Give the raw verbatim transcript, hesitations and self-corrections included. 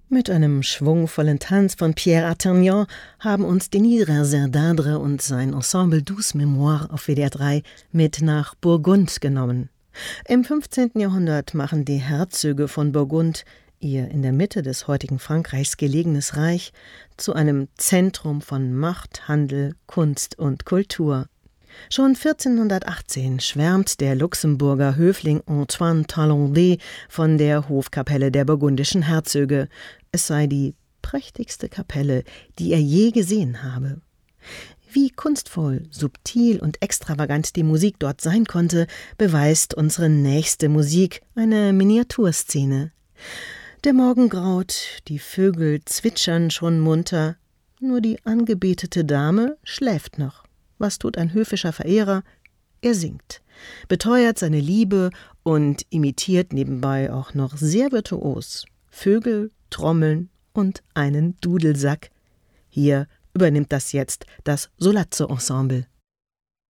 Mit einem schwungvollen Tanz von Pierre Aternion haben uns Denis Razin-Dindre und sein Ensemble Douze Mémoires auf W D R drei mit nach Burgund genommen. Im fünfzehnten Jahrhundert machen die Herzöge von Burgund ihr in der Mitte des heutigen Frankreichs gelegenes Reich zu einem Zentrum von Macht, Handel, Kunst und Kultur. Schon vierzehnhundertachtzehn schwärmt der Luxemburger Höfling Antoine Talendais von der Hofkapelle der burgundischen Herzöge. Es sei die prächtigste Kapelle, die er je gesehen habe. Wie kunstvoll, subtil und extravagant die Musik dort sein konnte, beweist unsere nächste Musik, eine Miniaturszene. Der Morgen graut, die Vögel zwitschern schon munter, nur die angebetete Dame schläft noch. Was tut ein höfischer Verehrer? Er singt, beteuert seine Liebe und imitiert nebenbei auch noch sehr virtuos Vögel, Trommeln und einen Dudelsack. Hier übernimmt das jetzt das Solazzo-Ensemble.